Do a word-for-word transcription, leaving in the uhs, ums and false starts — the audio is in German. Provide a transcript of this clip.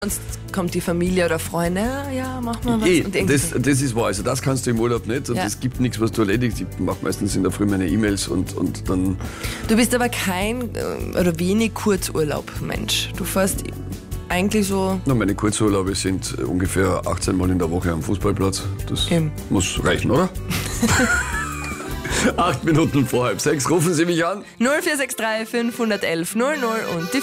Sonst kommt die Familie oder Freunde, ja, ja mach mal was. Eh, Und irgendwie- das, das ist wahr. Also das kannst du im Urlaub nicht. Und Ja. es gibt nichts, was du erledigst. Ich mache meistens in der Früh meine E-Mails und, und dann... Du bist aber kein äh, oder wenig Kurzurlaub-Mensch. Du fährst eigentlich so... Na, meine Kurzurlaube sind ungefähr achtzehn Mal in der Woche am Fußballplatz. Das Eben. muss reichen, oder? Acht Minuten vor halb sechs rufen Sie mich an. null vier sechs drei fünf eins eins null null und die